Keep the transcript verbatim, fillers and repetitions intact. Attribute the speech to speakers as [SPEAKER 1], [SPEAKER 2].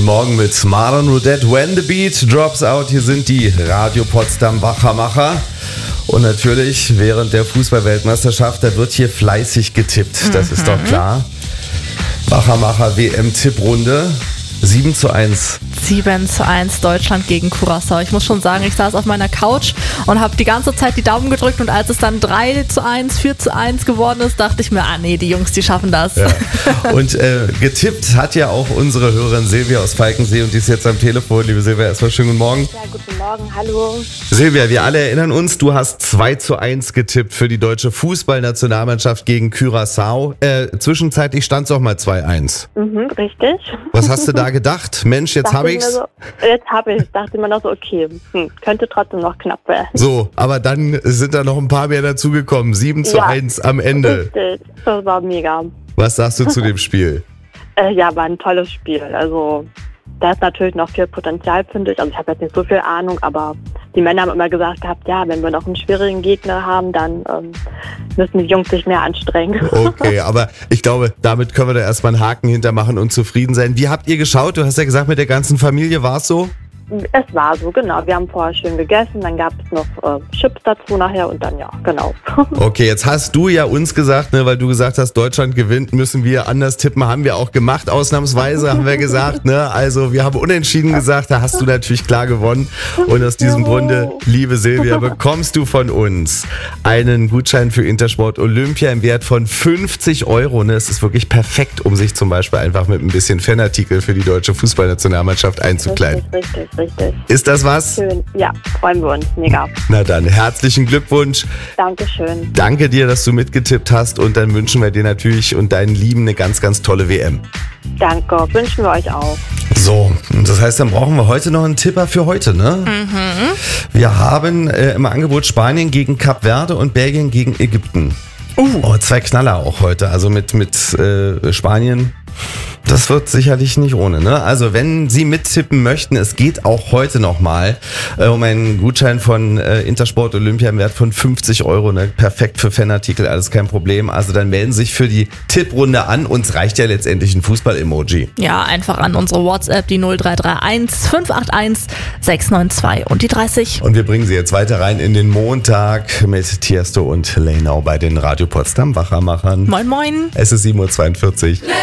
[SPEAKER 1] Guten Morgen mit Marlon Roudette. When the beat drops out. Hier sind die Radio Potsdam Wachermacher. Und natürlich während der Fußball-Weltmeisterschaft, da wird hier fleißig getippt. Das mhm. ist doch klar. Wachermacher W M-Tipprunde. sieben zu eins.
[SPEAKER 2] sieben zu eins Deutschland gegen Curaçao. Ich muss schon sagen, ich saß auf meiner Couch und habe die ganze Zeit die Daumen gedrückt und als es dann drei zu eins, vier zu eins geworden ist, dachte ich mir, ah nee, die Jungs, die schaffen das.
[SPEAKER 1] Ja. Und äh, getippt hat ja auch unsere Hörerin Silvia aus Falkensee und die ist jetzt am Telefon. Liebe Silvia, erstmal schönen guten Morgen.
[SPEAKER 3] Ja, guten Morgen, hallo.
[SPEAKER 1] Silvia, wir alle erinnern uns, du hast zwei zu eins getippt für die deutsche Fußballnationalmannschaft gegen Curaçao. Äh, zwischenzeitlich stand es auch mal zwei eins.
[SPEAKER 3] Mhm, richtig.
[SPEAKER 1] Was hast du da gedacht? Mensch, jetzt habe ich's.
[SPEAKER 3] So, jetzt habe ich dachte mir noch so, okay, hm, könnte trotzdem noch knapp werden.
[SPEAKER 1] So, aber dann sind da noch ein paar mehr dazugekommen. sieben zu eins am Ende.
[SPEAKER 3] Richtig, das war mega.
[SPEAKER 1] Was sagst du zu dem Spiel?
[SPEAKER 3] Äh, ja, war ein tolles Spiel. Also da ist natürlich noch viel Potenzial, finde ich. Also ich habe jetzt nicht so viel Ahnung, aber die Männer haben immer gesagt gehabt, ja, wenn wir noch einen schwierigen Gegner haben, dann ähm, müssen die Jungs sich mehr anstrengen.
[SPEAKER 1] Okay, aber ich glaube, damit können wir da erstmal einen Haken hintermachen und zufrieden sein. Wie habt ihr geschaut? Du hast ja gesagt, mit der ganzen Familie war es so?
[SPEAKER 3] Es war so, genau. Wir haben vorher schön gegessen, dann gab es noch äh, Chips dazu nachher und dann ja, genau.
[SPEAKER 1] Okay, jetzt hast du ja uns gesagt, ne, weil du gesagt hast, Deutschland gewinnt, müssen wir anders tippen. Haben wir auch gemacht, ausnahmsweise haben wir gesagt. Ne? Also wir haben unentschieden gesagt, da hast du natürlich klar gewonnen. Und aus diesem Grunde, liebe Silvia, bekommst du von uns einen Gutschein für Intersport Olympia im Wert von fünfzig Euro. Ne? Es ist wirklich perfekt, um sich zum Beispiel einfach mit ein bisschen Fanartikel für die deutsche Fußballnationalmannschaft einzukleiden.
[SPEAKER 3] Richtig, richtig. Richtig.
[SPEAKER 1] Ist das was?
[SPEAKER 3] Schön, ja, freuen wir uns, mega.
[SPEAKER 1] Na dann, herzlichen Glückwunsch.
[SPEAKER 3] Dankeschön.
[SPEAKER 1] Danke dir, dass du mitgetippt hast und dann wünschen wir dir natürlich und deinen Lieben eine ganz, ganz tolle W M.
[SPEAKER 3] Danke, wünschen wir euch auch.
[SPEAKER 1] So, das heißt, dann brauchen wir heute noch einen Tipper für heute, ne?
[SPEAKER 2] Mhm.
[SPEAKER 1] Wir haben äh, im Angebot Spanien gegen Kap Verde und Belgien gegen Ägypten. Uh. Oh, zwei Knaller auch heute, also mit, mit äh, Spanien. Das wird sicherlich nicht ohne, ne? Also wenn Sie mittippen möchten, es geht auch heute nochmal äh, um einen Gutschein von äh, Intersport Olympia im Wert von fünfzig Euro, ne? Perfekt für Fanartikel, alles kein Problem. Also dann melden Sie sich für die Tipprunde an. Uns reicht ja letztendlich ein Fußball-Emoji.
[SPEAKER 2] Ja, einfach an unsere WhatsApp, die null drei drei eins fünf acht eins sechs neun zwei und die dreißig.
[SPEAKER 1] Und wir bringen Sie jetzt weiter rein in den Montag mit Tiesto und Lenau bei den Radio Potsdam Wachermachern.
[SPEAKER 2] Moin, moin.
[SPEAKER 1] Es ist sieben Uhr zweiundvierzig.